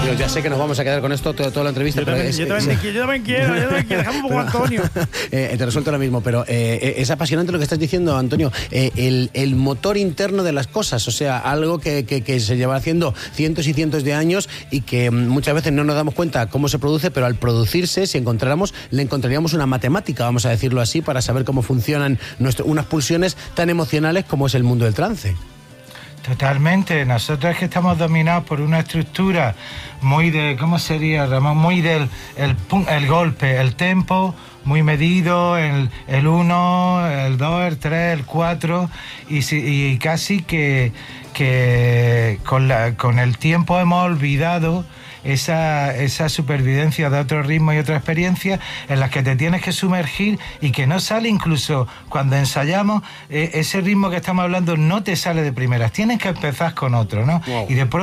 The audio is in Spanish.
Antonio, ya sé que nos vamos a quedar con esto toda la entrevista. Yo también quiero. Dejamos un poco a Antonio. Te resuelto lo mismo, pero es apasionante lo que estás diciendo, Antonio. El motor interno de las cosas, o sea, algo que se lleva haciendo cientos y cientos de años y que muchas veces no nos damos cuenta cómo se produce, pero al producirse, si le encontraríamos una matemática, vamos a decirlo así, para saber cómo funcionan unas pulsiones tan emocionales como es el mundo del trance. Totalmente. Nosotros es que estamos dominados por una estructura muy de, ¿cómo sería, Ramón? Muy del el golpe, el tempo, muy medido, el 1, el 2, el 3, el 4, y casi que con el tiempo hemos olvidado esa supervivencia de otro ritmo y otra experiencia en las que te tienes que sumergir y que no sale, incluso cuando ensayamos, ese ritmo que estamos hablando no te sale de primeras, tienes que empezar con otro, ¿no? Wow. Y después